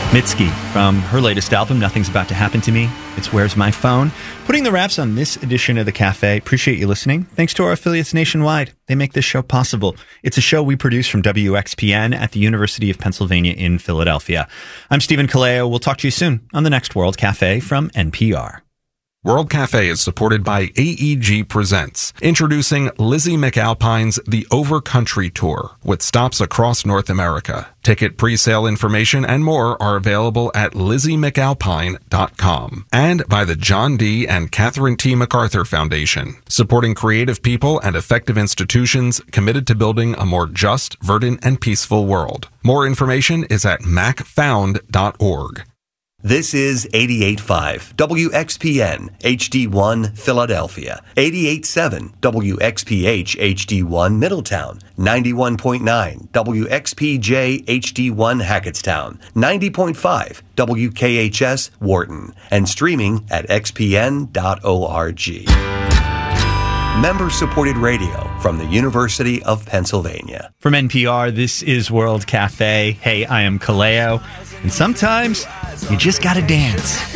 Mitski from her latest album, Nothing's About to Happen to Me. It's Where's My Phone? Putting the wraps on this edition of The Cafe. Appreciate you listening. Thanks to our affiliates nationwide. They make this show possible. It's a show we produce from WXPN at the University of Pennsylvania in Philadelphia. I'm Stephen Kaleo. We'll talk to you soon on the next World Cafe from NPR. World Cafe is supported by AEG Presents, introducing Lizzie McAlpine's The Overcountry Tour, with stops across North America. Ticket pre-sale information and more are available at LizzieMcAlpine.com. And by the John D. and Catherine T. MacArthur Foundation, supporting creative people and effective institutions committed to building a more just, verdant, and peaceful world. More information is at macfound.org. This is 88.5 WXPN HD1 Philadelphia, 88.7 WXPH HD1 Middletown, 91.9 WXPJ HD1 Hackettstown, 90.5 WKHS Wharton, and streaming at xpn.org. Member-supported radio from the University of Pennsylvania. From NPR, this is World Cafe. Hey, I am Kaleo. And sometimes you just gotta dance.